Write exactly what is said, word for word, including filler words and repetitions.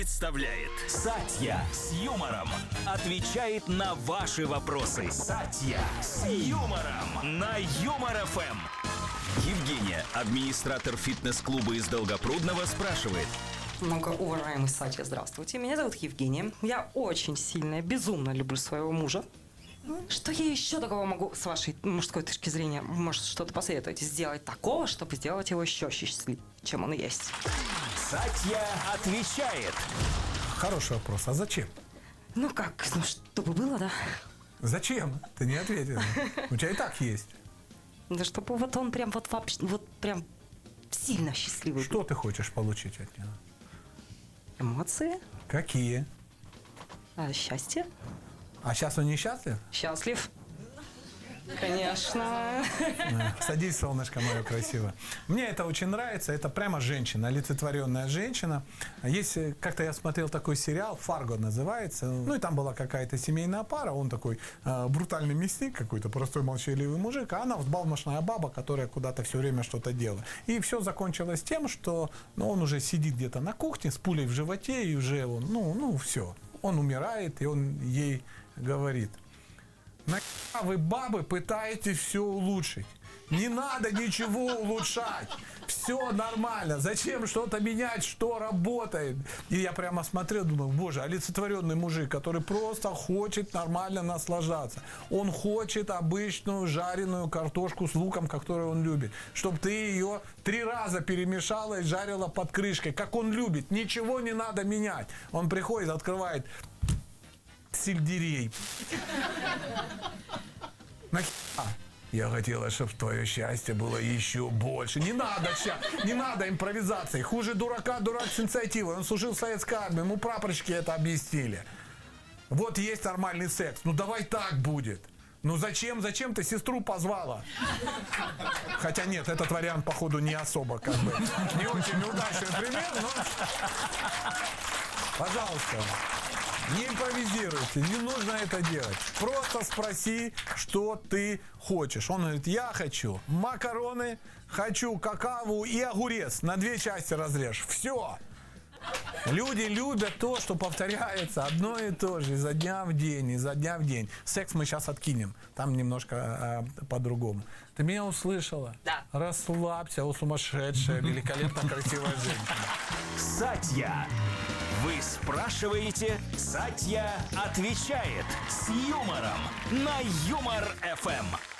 Представляет Сатья с юмором. Отвечает на ваши вопросы. Сатья с юмором на Юмор эф эм. Евгения, администратор фитнес-клуба из Долгопрудного, спрашивает. Многоуважаемый Сатья, здравствуйте. Меня зовут Евгения. Я очень сильно, безумно люблю своего мужа. Что я еще такого могу, с вашей мужской точки зрения, может, что-то посоветуете сделать такого, чтобы сделать его еще счастливее, чем он есть? Сатья отвечает. Хороший вопрос. А зачем? Ну как, ну чтобы было, да? Зачем? Ты не ответил. У тебя и так есть. Да чтобы вот он прям вот вообще, вот прям сильно счастливый. Что ты хочешь получить от него? Эмоции. Какие? А, счастье. А сейчас он несчастлив? Счастлив. Конечно. Садись, солнышко мое красивое. Мне это очень нравится. Это прямо женщина, олицетворенная женщина. Есть, как-то я смотрел такой сериал, «Фарго» называется. Ну и там была какая-то семейная пара. Он такой э, брутальный мясник какой-то, простой молчаливый мужик. А она взбалмошная баба, которая куда-то все время что-то делала. И все закончилось тем, что ну, он уже сидит где-то на кухне с пулей в животе. И уже он, ну, ну все. Он умирает, и он ей говорит: нахера вы, бабы, пытаетесь все улучшить? Не надо ничего улучшать. Все нормально. Зачем что-то менять, что работает? И я прямо смотрел, думаю, боже, олицетворенный мужик, который просто хочет нормально наслаждаться. Он хочет обычную жареную картошку с луком, которую он любит. Чтобы ты ее три раза перемешала и жарила под крышкой, как он любит. Ничего не надо менять. Он приходит, открывает сельдерей. Нахера? Я хотела, чтобы твое счастье было еще больше. Не надо, не надо импровизации. Хуже дурака, дурак с инициативой. Он служил в советской армии, ему прапорщики это объяснили. Вот есть нормальный секс. Ну давай так будет. Ну зачем, зачем ты сестру позвала? Хотя нет, этот вариант, походу, не особо, как бы, не очень удачный пример, но... Пожалуйста. Не импровизируйте, не нужно это делать. Просто спроси, что ты хочешь. Он говорит, я хочу макароны, хочу какаву и огурец. На две части разрежь. Все. Люди любят то, что повторяется одно и то же изо дня в день, изо дня в день. Секс мы сейчас откинем. Там немножко а, по-другому. Ты меня услышала? Да. Расслабься, о сумасшедшая, великолепно красивая женщина. Сатья. Вы спрашиваете, Сатья отвечает с юмором на Юмор эф эм.